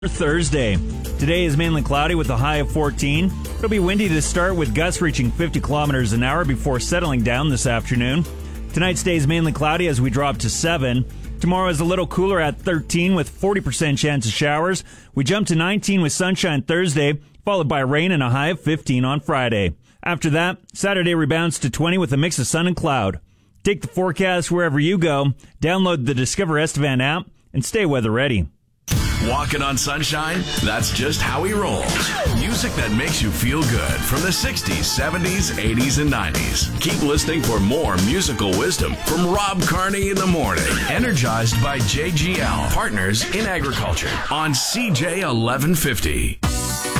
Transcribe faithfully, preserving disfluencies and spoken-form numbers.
Thursday. Today is mainly cloudy with a high of fourteen. It'll be windy to start with gusts reaching fifty kilometers an hour before settling down this afternoon. Tonight stays mainly cloudy as we drop to seven. Tomorrow is a little cooler at thirteen with forty percent chance of showers. We jump to nineteen with sunshine Thursday, followed by rain and a high of fifteen on Friday. After that, Saturday rebounds to twenty with a mix of sun and cloud. Take the forecast wherever you go, download the Discover Estevan app, and stay weather ready. Walking on sunshine? That's just how he rolls. Music that makes you feel good from the sixties, seventies, eighties, and nineties. Keep listening for more musical wisdom from Rob Carney in the morning. Energized by J G L, Partners in Agriculture on C J eleven fifty.